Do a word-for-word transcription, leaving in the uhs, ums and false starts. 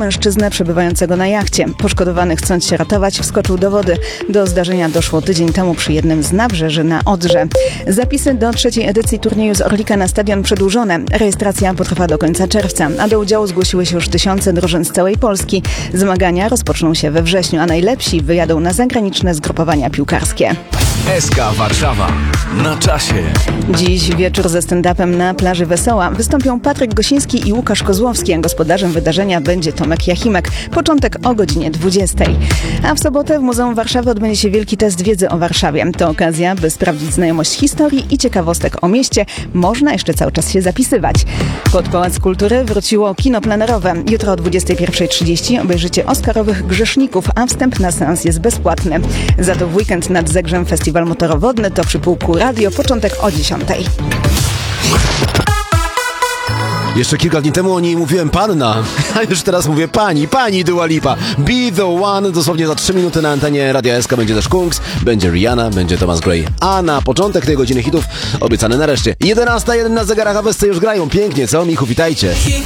mężczyznę przebywającego na jachcie. Poszkodowany, chcąc się ratować, wskoczył do wody. Do zdarzenia doszło tydzień temu przy jednym z nabrzeży na Odrze. Zapisy do trzeciej edycji turnieju z Orlika na stadion przedłużone. Rejestracja potrwa do końca czerwca, a do udziału zgłosiły się już tysiące drużyn z całej Polski. Zmagania rozpoczną się we wrześniu, a najlepsi wyjadą na zagraniczne zgrupowania piłkarskie. S K Warszawa. Na czasie. Dziś wieczór ze stand-upem na plaży Wesoła wystąpią Patryk Gosiński i Łukasz Kozłowski, a gospodarzem wydarzenia będzie Tomek Jachimek. Początek o godzinie dwudziestej. A w sobotę w Muzeum Warszawy odbędzie się wielki test wiedzy o Warszawie. To okazja, by sprawdzić znajomość historii i ciekawostek o mieście. Można jeszcze cały czas się zapisywać. Pod Pałac Kultury wróciło kino plenerowe. Jutro o dwudziestej pierwszej trzydzieści obejrzycie Oscarowych Grzeszników, a wstęp na seans jest bezpłatny. Za to w weekend nad Zegrzem Festiwal Motorowodny, to przy Pułku Radio, początek o dziesiątej. Jeszcze kilka dni temu o niej mówiłem panna, a już teraz mówię pani, pani Dua Lipa. Be the one, dosłownie za trzy minuty na antenie Radia S K będzie też Kungs, będzie Rihanna, będzie Thomas Gray. A na początek tej godziny hitów obiecane nareszcie jedenasta jeden na zegarach, a Wesce już grają pięknie, co? Michu, witajcie.